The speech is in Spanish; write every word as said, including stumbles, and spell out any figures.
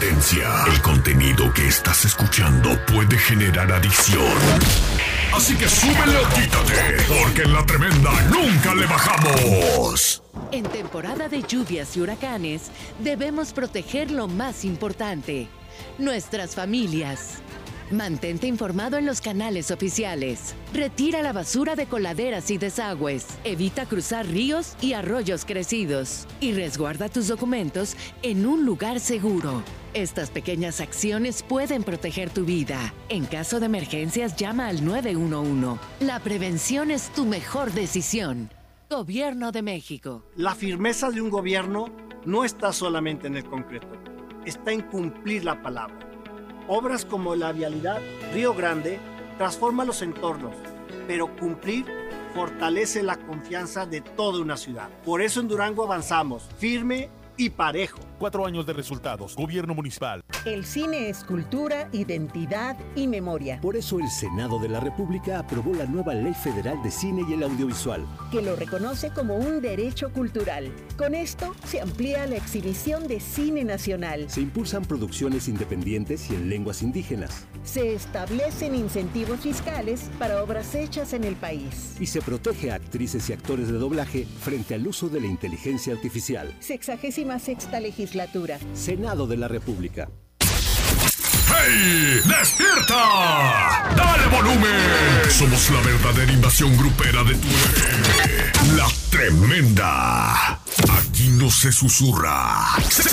advertencia. El contenido que estás escuchando puede generar adicción. Así que súbele o quítate, porque en La Tremenda nunca le bajamos. En temporada de lluvias y huracanes, debemos proteger lo más importante: nuestras familias. Mantente informado en los canales oficiales. Retira la basura de coladeras y desagües. Evita cruzar ríos y arroyos crecidos. Y resguarda tus documentos en un lugar seguro. Estas pequeñas acciones pueden proteger tu vida. En caso de emergencias, llama al nueve uno uno. La prevención es tu mejor decisión. Gobierno de México. La firmeza de un gobierno no está solamente en el concreto, está en cumplir la palabra. Obras como la vialidad Río Grande transforma los entornos, pero cumplir fortalece la confianza de toda una ciudad. Por eso en Durango avanzamos, firme y parejo. Cuatro años de resultados. Gobierno municipal. El cine es cultura, identidad y memoria. Por eso el Senado de la República aprobó la nueva Ley Federal de Cine y el Audiovisual, que lo reconoce como un derecho cultural. Con esto se amplía la exhibición de cine nacional. Se impulsan producciones independientes y en lenguas indígenas. Se establecen incentivos fiscales para obras hechas en el país. Y se protege a actrices y actores de doblaje frente al uso de la inteligencia artificial. Sexagésima sexta legislatura. Senado de la República. ¡Hey! ¡Despierta! ¡Dale volumen! Somos la verdadera invasión grupera de tu bebé. La Tremenda. Aquí no se susurra, se